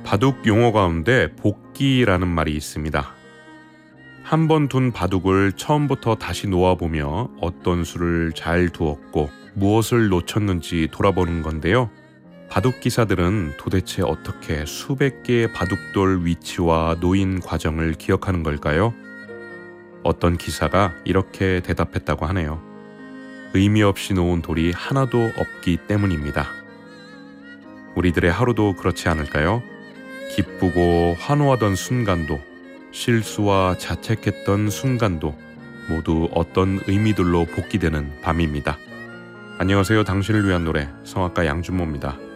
바둑 용어 가운데 복기라는 말이 있습니다. 한 번 둔 바둑을 처음부터 다시 놓아보며 어떤 수를 잘 두었고 무엇을 놓쳤는지 돌아보는 건데요. 바둑 기사들은 도대체 어떻게 수백 개의 바둑돌 위치와 놓인 과정을 기억하는 걸까요? 어떤 기사가 이렇게 대답했다고 하네요. 의미 없이 놓은 돌이 하나도 없기 때문입니다. 우리들의 하루도 그렇지 않을까요? 기쁘고 환호하던 순간도, 실수와 자책했던 순간도 모두 어떤 의미들로 복기되는 밤입니다. 안녕하세요. 당신을 위한 노래, 성악가 양준모입니다.